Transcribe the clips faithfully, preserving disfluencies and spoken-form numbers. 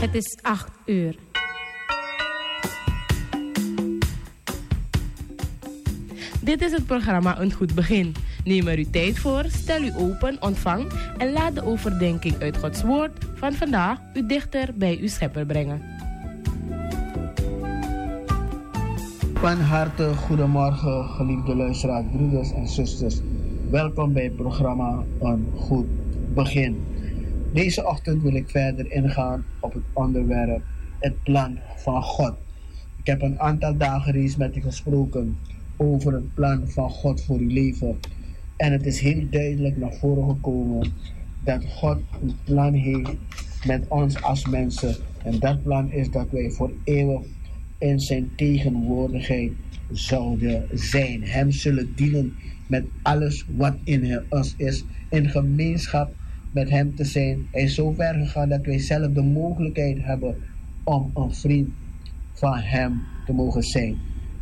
Het is acht uur. Dit is het programma Een Goed Begin. Neem er uw tijd voor, stel u open, ontvang en laat de overdenking uit Gods Woord van vandaag u dichter bij uw Schepper brengen. Van harte goedemorgen, geliefde luisteraars, broeders en zusters. Welkom bij het programma Een Goed Begin. Deze ochtend wil ik verder ingaan op het onderwerp het plan van God. Ik heb een aantal dagen reeds met u gesproken over het plan van God voor uw leven. En het is heel duidelijk naar voren gekomen dat God een plan heeft met ons als mensen. En dat plan is dat wij voor eeuwig in zijn tegenwoordigheid zouden zijn. Hem zullen dienen met alles wat in ons is, in gemeenschap met hem te zijn. Hij is zo ver gegaan dat wij zelf de mogelijkheid hebben om een vriend van hem te mogen zijn.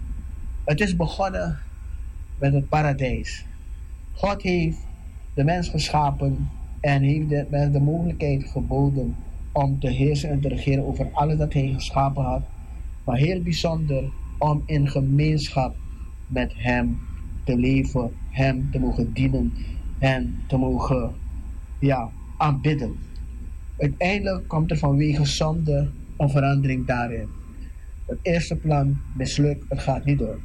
Het is begonnen met het paradijs. God heeft de mens geschapen en heeft de mens de mogelijkheid geboden om te heersen en te regeren over alles dat hij geschapen had. Maar heel bijzonder om in gemeenschap met hem te leven, hem te mogen dienen en te mogen ja, aanbidden. Uiteindelijk komt er vanwege zonde een verandering daarin. Het eerste plan mislukt, het gaat niet door.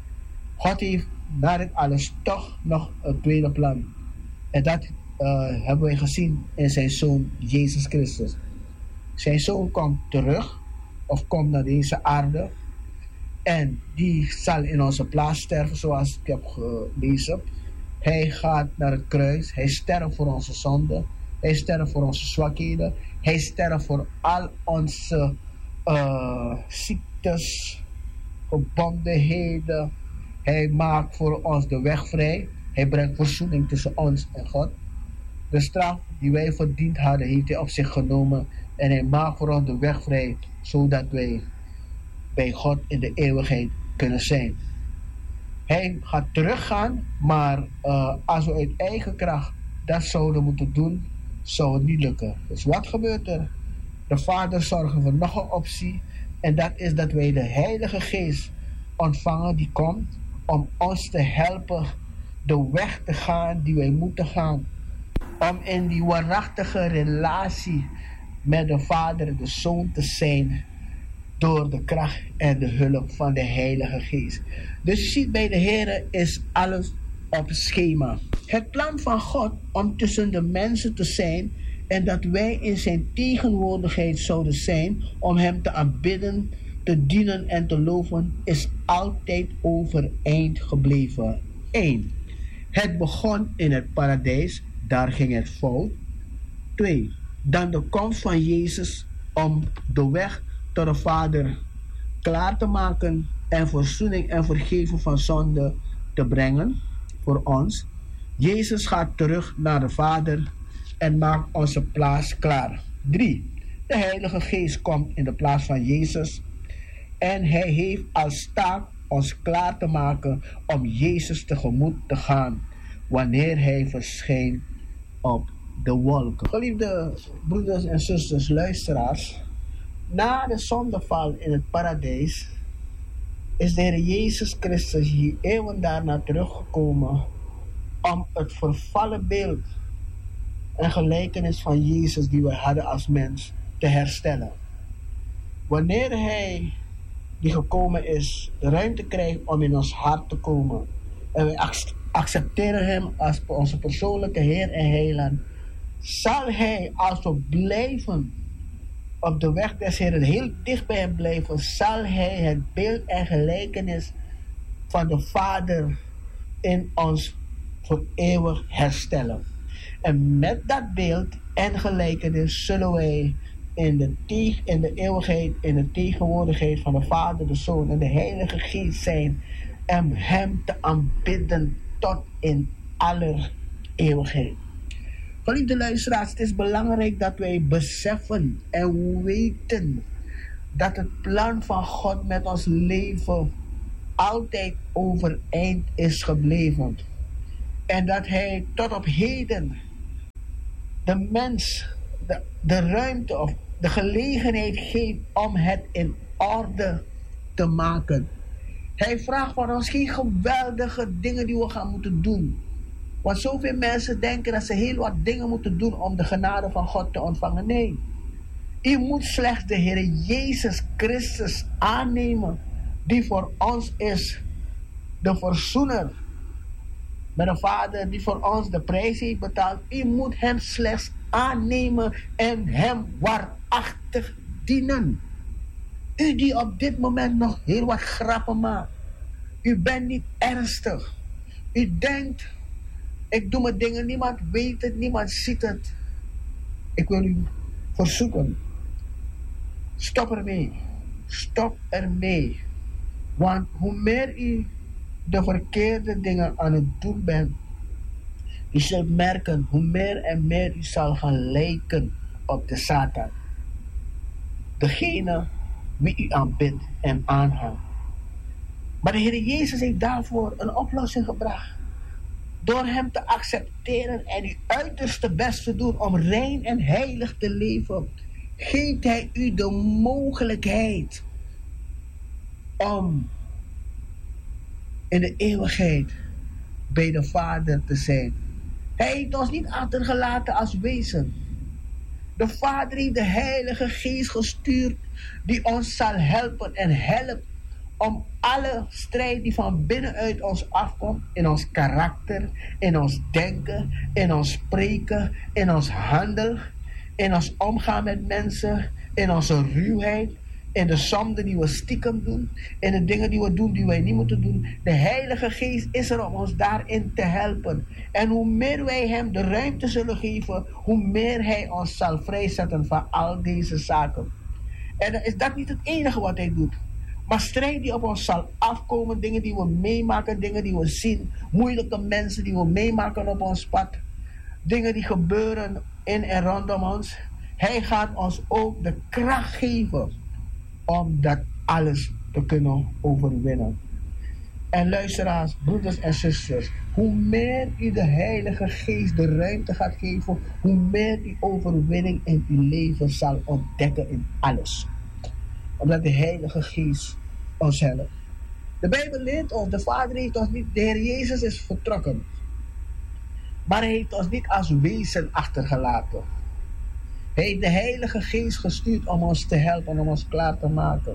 God heeft na dit alles toch nog een tweede plan. En dat uh, hebben wij gezien in zijn Zoon Jezus Christus. Zijn Zoon komt terug, of komt naar deze aarde. En die zal in onze plaats sterven, zoals ik heb gelezen. Hij gaat naar het kruis. Hij sterft voor onze zonden. Hij sterft voor onze zwakheden. Hij sterft voor al onze uh, ziektes, gebondenheden. Hij maakt voor ons de weg vrij. Hij brengt verzoening tussen ons en God. De straf die wij verdiend hadden, heeft hij op zich genomen. En hij maakt voor ons de weg vrij, zodat wij bij God in de eeuwigheid kunnen zijn. Hij gaat teruggaan, maar uh, als we uit eigen kracht dat zouden moeten doen, zou het niet lukken. Dus wat gebeurt er? De Vader zorgt voor nog een optie. En dat is dat wij de Heilige Geest ontvangen die komt om ons te helpen de weg te gaan die wij moeten gaan. Om in die waarachtige relatie met de Vader en de Zoon te zijn door de kracht en de hulp van de Heilige Geest. Dus je ziet, bij de Heer is alles op schema. Het plan van God om tussen de mensen te zijn en dat wij in zijn tegenwoordigheid zouden zijn om hem te aanbidden, te dienen en te loven, is altijd overeind gebleven. één. Het begon in het paradijs, daar ging het fout. twee. Dan de komst van Jezus om de weg tot de Vader klaar te maken en verzoening en vergeven van zonde te brengen voor ons. Jezus gaat terug naar de Vader en maakt onze plaats klaar. drie. De Heilige Geest komt in de plaats van Jezus en hij heeft als taak ons klaar te maken om Jezus tegemoet te gaan wanneer hij verschijnt op de wolken. Geliefde broeders en zusters, luisteraars, na de zondeval in het paradijs is de Heer Jezus Christus hier eeuwen daarna teruggekomen om het vervallen beeld en gelijkenis van Jezus die we hadden als mens te herstellen. Wanneer hij die gekomen is, de ruimte krijgt om in ons hart te komen en wij accepteren hem als onze persoonlijke Heer en Heiland, zal hij, als we blijven op de weg des Heeren, heel dicht bij hem blijven, zal hij het beeld en gelijkenis van de Vader in ons voor eeuwig herstellen. En met dat beeld en gelijkenis zullen wij in de, te- in de eeuwigheid, in de tegenwoordigheid van de Vader, de Zoon en de Heilige Geest zijn en hem te aanbidden tot in aller eeuwigheid. Geliefde luisteraars, het is belangrijk dat wij beseffen en weten dat het plan van God met ons leven altijd overeind is gebleven. En dat hij tot op heden de mens de, de ruimte of de gelegenheid geeft om het in orde te maken. Hij vraagt van ons geen geweldige dingen die we gaan moeten doen. Want zoveel mensen denken dat ze heel wat dingen moeten doen om de genade van God te ontvangen. Nee. U moet slechts de Heer Jezus Christus aannemen, die voor ons is de verzoener met de Vader, die voor ons de prijs heeft betaald. U moet hem slechts aannemen en hem waarachtig dienen. U die op dit moment nog heel wat grappen maakt. U bent niet ernstig. U denkt, ik doe mijn dingen, niemand weet het, niemand ziet het. Ik wil u verzoeken. Stop ermee. Stop ermee. Want hoe meer u de verkeerde dingen aan het doen bent, u zult merken hoe meer en meer u zal gaan lijken op de Satan. Degene wie u aanbidt en aanhangt. Maar de Heer Jezus heeft daarvoor een oplossing gebracht. Door hem te accepteren en uw uiterste best te doen om rein en heilig te leven, geeft hij u de mogelijkheid om in de eeuwigheid bij de Vader te zijn. Hij heeft ons niet achtergelaten als wezen. De Vader heeft de Heilige Geest gestuurd die ons zal helpen en helpt om alle strijd die van binnenuit ons afkomt, in ons karakter, in ons denken, in ons spreken, in ons handel, in ons omgaan met mensen, in onze ruwheid, in de zonde die we stiekem doen, in de dingen die we doen die wij niet moeten doen. De Heilige Geest is er om ons daarin te helpen. En hoe meer wij hem de ruimte zullen geven, hoe meer hij ons zal vrijzetten van al deze zaken. En dan is dat niet het enige wat hij doet. Maar strijd die op ons zal afkomen, dingen die we meemaken, dingen die we zien, moeilijke mensen die we meemaken op ons pad, dingen die gebeuren in en rondom ons. Hij gaat ons ook de kracht geven om dat alles te kunnen overwinnen. En luisteraars, broeders en zusters, hoe meer u de Heilige Geest de ruimte gaat geven, hoe meer u overwinning in uw leven zal ontdekken in alles. Omdat de Heilige Geest ons helpt. De Bijbel leert ons, de Vader heeft ons niet, de Heer Jezus is vertrokken. Maar hij heeft ons niet als wezen achtergelaten. Hij heeft de Heilige Geest gestuurd om ons te helpen, om ons klaar te maken.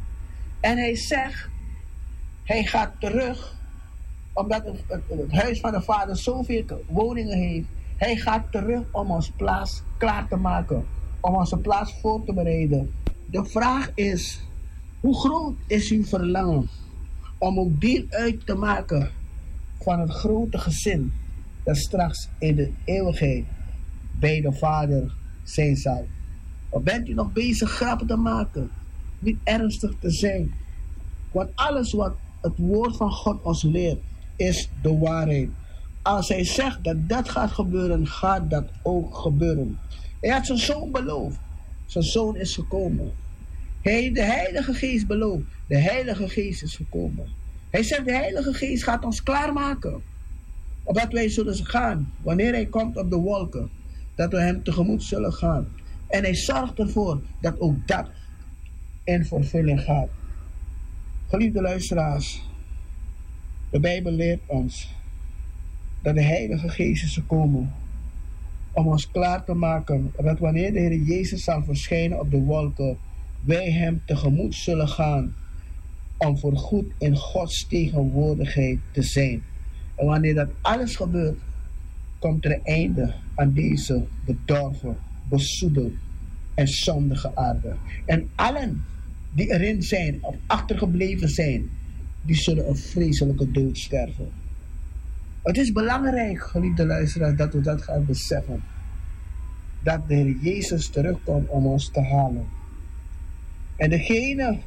En hij zegt, hij gaat terug, omdat het, het, het huis van de Vader zoveel woningen heeft. Hij gaat terug om ons plaats klaar te maken, om onze plaats voor te bereiden. De vraag is, hoe groot is uw verlangen om ook deel uit te maken van het grote gezin dat straks in de eeuwigheid bij de Vader zijn zal? Of bent u nog bezig grappen te maken, niet ernstig te zijn? Want alles wat het woord van God ons leert, is de waarheid. Als hij zegt dat dat gaat gebeuren, gaat dat ook gebeuren. Hij had zijn zoon beloofd. Zijn zoon is gekomen. Hij heeft de Heilige Geest beloofd. De Heilige Geest is gekomen. Hij zegt, de Heilige Geest gaat ons klaarmaken. Opdat wij zullen gaan, wanneer hij komt op de wolken, dat we hem tegemoet zullen gaan. En hij zorgt ervoor dat ook dat in vervulling gaat. Geliefde luisteraars, de Bijbel leert ons dat de Heilige Geest is gekomen om ons klaar te maken, dat wanneer de Heer Jezus zal verschijnen op de wolken, wij hem tegemoet zullen gaan om voorgoed in Gods tegenwoordigheid te zijn. En wanneer dat alles gebeurt, komt er een einde aan deze bedorven, bezoedelde en zondige aarde. En allen die erin zijn of achtergebleven zijn, die zullen een vreselijke dood sterven. Het is belangrijk, geliefde luisteraars, dat we dat gaan beseffen. Dat de Heer Jezus terugkomt om ons te halen. En degenen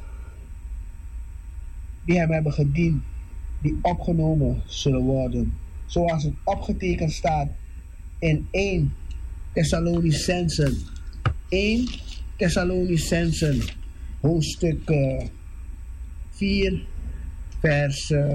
die hem hebben gediend, die opgenomen zullen worden. Zoals het opgetekend staat in Eerste Thessalonicenzen. Eerste Thessalonicenzen, hoofdstuk uh, vier, vers uh,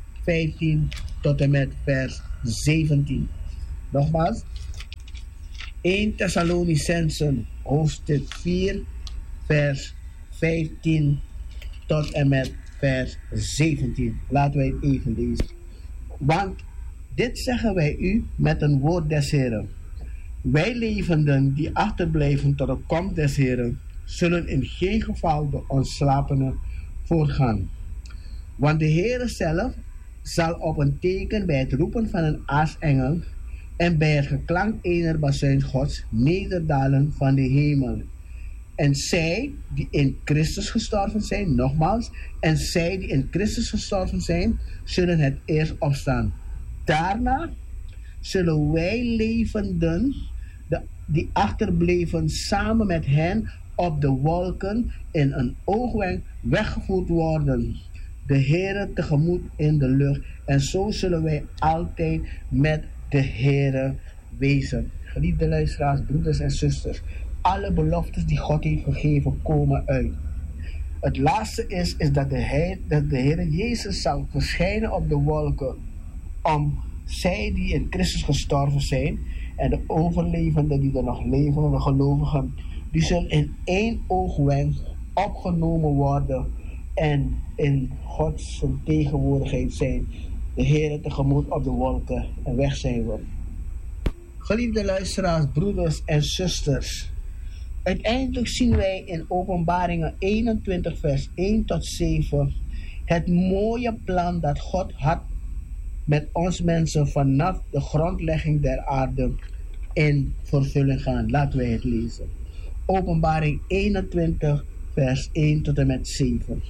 vijftien tot en met vers zeventien. Nogmaals, eerste Thessalonicensen hoofdstuk vier vers vijftien tot en met vers zeventien. Laten wij het even lezen. Want dit zeggen wij u met een woord des Heren. Wij levenden die achterblijven tot de komst des Heren, zullen in geen geval de ontslapenen voorgaan. Want de Heere zelf zal op een teken bij het roepen van een aartsengel en bij het geklank ener bazuin Gods nederdalen van de hemel. En zij die in Christus gestorven zijn, nogmaals, en zij die in Christus gestorven zijn, zullen het eerst opstaan. Daarna zullen wij levenden, de, die achterbleven, samen met hen op de wolken in een oogwenk weggevoerd worden, de Heere tegemoet in de lucht. En zo zullen wij altijd met de Heere wezen. Geliefde luisteraars, broeders en zusters, alle beloftes die God heeft gegeven komen uit. Het laatste is, is dat, de Heer, dat de Heer Jezus zal verschijnen op de wolken om zij die in Christus gestorven zijn en de overlevenden die er nog leven, de gelovigen, die zullen in één oogwenk opgenomen worden en in Gods tegenwoordigheid zijn. De Heer tegemoet op de wolken en weg zijn we. Geliefde luisteraars, broeders en zusters, uiteindelijk zien wij in Openbaringen eenentwintig vers één tot zeven het mooie plan dat God had met ons mensen vanaf de grondlegging der aarde in vervulling gaan. Laten wij het lezen. Openbaring eenentwintig vers één tot en met zeven.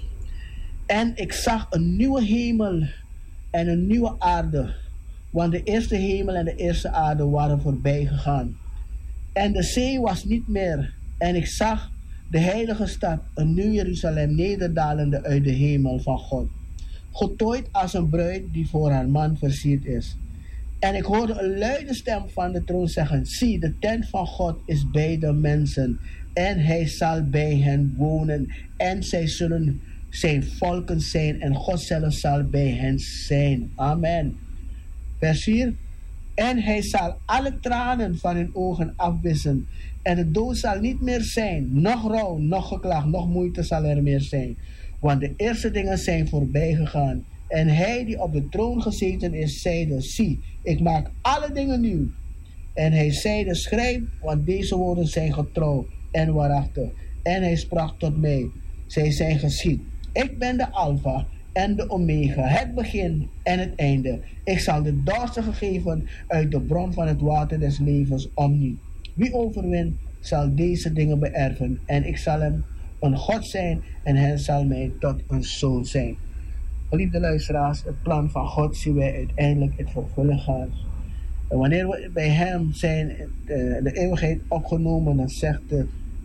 En ik zag een nieuwe hemel en een nieuwe aarde, want de eerste hemel en de eerste aarde waren voorbij gegaan. En de zee was niet meer. En ik zag de heilige stad, een nieuw Jeruzalem, nederdalende uit de hemel van God, getooid als een bruid die voor haar man versierd is. En ik hoorde een luide stem van de troon zeggen: zie, de tent van God is bij de mensen, en hij zal bij hen wonen, en zij zullen zijn volken zijn, en God zelf zal bij hen zijn. Amen. Vers vier. En hij zal alle tranen van hun ogen afwissen, en de dood zal niet meer zijn, noch rouw, noch geklaag, noch moeite zal er meer zijn. Want de eerste dingen zijn voorbij gegaan. En hij die op de troon gezeten is, zeide: zie, ik maak alle dingen nieuw. En hij zeide: schrijf, want deze woorden zijn getrouw en waarachtig. En hij sprak tot mij: zij zijn geschied. Ik ben de Alpha en de Omega, het begin en het einde. Ik zal de dorstigen geven uit de bron van het water des levens omniet. Wie overwint, zal deze dingen beërven. En ik zal hem een God zijn, en hij zal mij tot een zoon zijn. Geliefde luisteraars, het plan van God zien wij uiteindelijk in vervulling gaan. En wanneer we bij hem zijn, de, de eeuwigheid opgenomen, dan zegt het: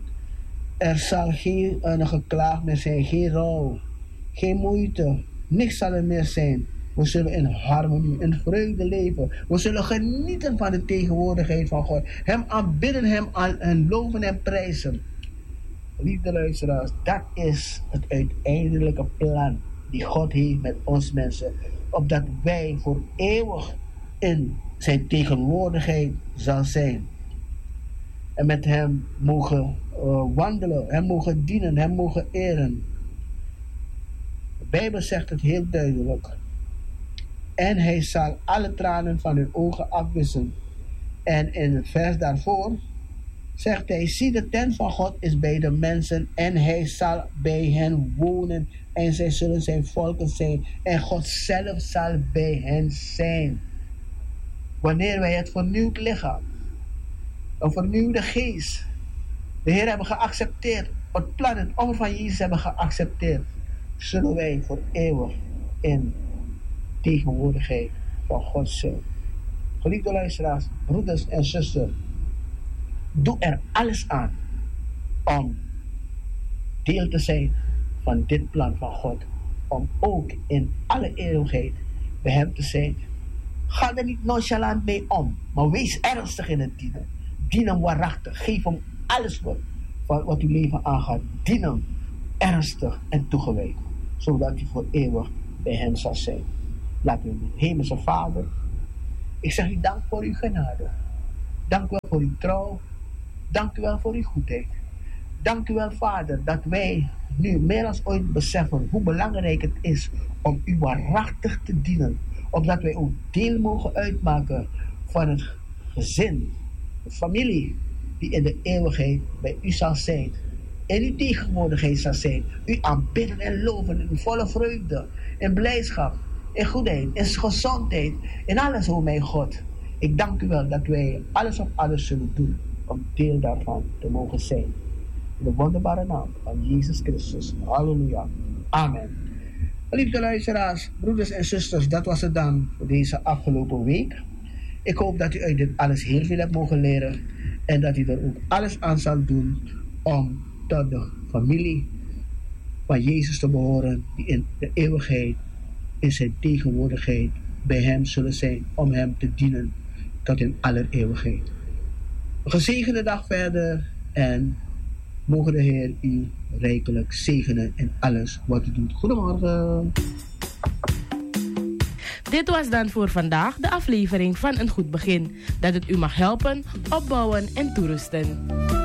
er zal geen uh, geklaag meer zijn, geen rouw, geen moeite, niks zal er meer zijn. We zullen in harmonie, in vreugde leven. We zullen genieten van de tegenwoordigheid van God. Hem aanbidden, hem aan, en loven en prijzen. Liefde luisteraars, dat is het uiteindelijke plan die God heeft met ons mensen. Opdat wij voor eeuwig in zijn tegenwoordigheid zal zijn. En met hem mogen uh, wandelen, hem mogen dienen, hem mogen eren. De Bijbel zegt het heel duidelijk. En hij zal alle tranen van hun ogen afwissen. En in het vers daarvoor zegt hij: zie, de tent van God is bij de mensen, en hij zal bij hen wonen, en zij zullen zijn volken zijn, en God zelf zal bij hen zijn. Wanneer wij het vernieuwd lichaam, een vernieuwde geest, de Heer hebben geaccepteerd, het plan, het offer van Jezus hebben geaccepteerd, zullen wij voor eeuwig in tegenwoordigheid van God zijn. Geliefde luisteraars, broeders en zusters, doe er alles aan om deel te zijn van dit plan van God, om ook in alle eeuwigheid bij hem te zijn. Ga er niet nonchalant mee om, maar wees ernstig in het dienen. Dien hem waarachtig, geef hem alles wat, wat uw leven aangaat. Dien hem ernstig en toegewijd, zodat u voor eeuwig bij hem zal zijn. Laten we doen. Hemelse Vader, ik zeg u dank voor uw genade. Dank u wel voor uw trouw. Dank u wel voor uw goedheid. Dank u wel, Vader, dat wij nu meer dan ooit beseffen hoe belangrijk het is om u waarachtig te dienen. Opdat wij ook deel mogen uitmaken van het gezin, de familie, die in de eeuwigheid bij u zal zijn. In uw tegenwoordigheid zal zijn. U aanbidden en loven in volle vreugde, in blijdschap, in goedheid, in gezondheid, in alles, o mijn God. Ik dank u wel dat wij alles op alles zullen doen om deel daarvan te mogen zijn. In de wonderbare naam van Jezus Christus. Halleluja. Amen. Lieve luisteraars, broeders en zusters, dat was het dan voor deze afgelopen week. Ik hoop dat u uit dit alles heel veel hebt mogen leren en dat u er ook alles aan zal doen om tot de familie van Jezus te behoren, die in de eeuwigheid, in zijn tegenwoordigheid, bij hem zullen zijn, om hem te dienen tot in aller eeuwigheid. Een gezegende dag verder en mogen de Heer u rijkelijk zegenen in alles wat u doet. Goedemorgen. Dit was dan voor vandaag de aflevering van Een Goed Begin. Dat het u mag helpen, opbouwen en toerusten.